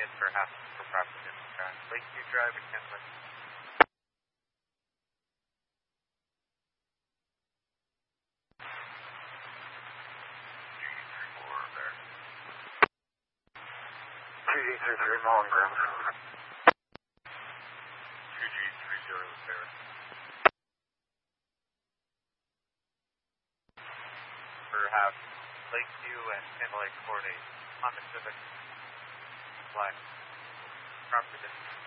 is for half for property discharge. Lakeview Drive and Kenwood. GG33 Mullen Grove. 2G30 there. For half Lakeview and Kenwood Court 8 Honda Civic. Black. Property discharge.